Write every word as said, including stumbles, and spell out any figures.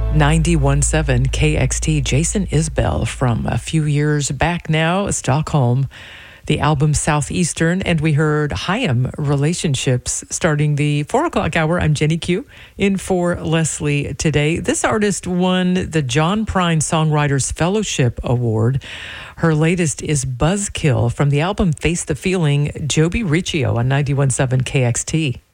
ninety-one point seven K X T, Jason Isbell from a few years back now, Stockholm. The album Southeastern, and we heard Haim Relationships starting the four o'clock hour. I'm Jenny Q, in for Leslie today. This artist won the John Prine Songwriters Fellowship Award. Her latest is Buzzkill from the album Face the Feeling. Joby Riccio on ninety-one point seven K X T.